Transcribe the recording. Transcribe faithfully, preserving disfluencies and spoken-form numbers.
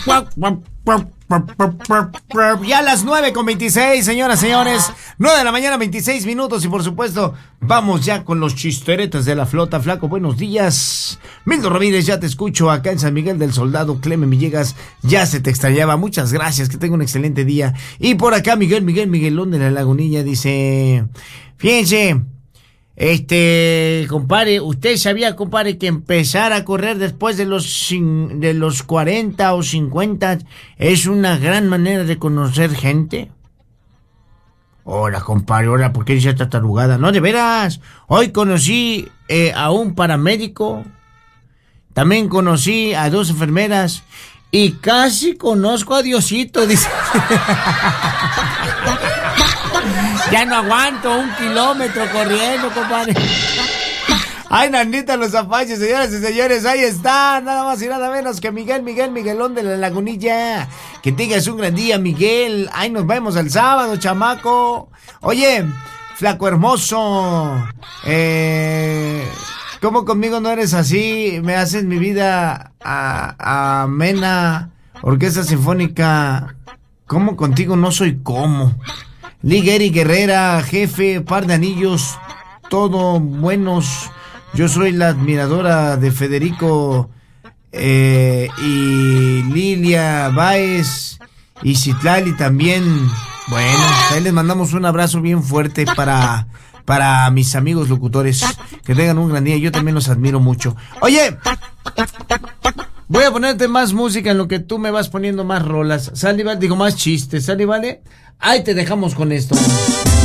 Ya a las nueve con veintiséis, señoras, señores. nueve de la mañana, veintiséis minutos. Y por supuesto, vamos ya con los chisteretas de la flota. Flaco, buenos días. Mildo Ramírez, ya te escucho acá en San Miguel del Soldado. Clemen Villegas, ya se te extrañaba. Muchas gracias, que tenga un excelente día. Y por acá, Miguel, Miguel, Miguelón de la Lagunilla dice: fíjense, este, compadre, usted sabía, compadre, que empezar a correr después de los, de los cuarenta o cincuenta es una gran manera de conocer gente. Hola, compadre, hola, ¿por qué dice esta tarugada? No, de veras, hoy conocí eh, a un paramédico, también conocí a dos enfermeras y casi conozco a Diosito, dice. Ya no aguanto un kilómetro corriendo, compadre. Ay, nanita, los apaches, señoras y señores, ahí está, nada más y nada menos que Miguel, Miguel, Miguelón de la Lagunilla. Que tengas un gran día, Miguel. Ahí nos vemos el sábado, chamaco. Oye, flaco hermoso, eh, ¿cómo conmigo no eres así? Me haces mi vida a, amena, orquesta sinfónica. ¿Cómo contigo no soy como? Ligueri Guerrera, jefe, par de anillos, todo buenos. Yo soy la admiradora de Federico eh, y Lilia Báez y Citlali también. Bueno, ahí les mandamos un abrazo bien fuerte para, para mis amigos locutores. Que tengan un gran día, yo también los admiro mucho. Oye, voy a ponerte más música en lo que tú me vas poniendo más rolas. Sale, vale, digo más chistes, ¿sale, vale? Ahí te dejamos con esto.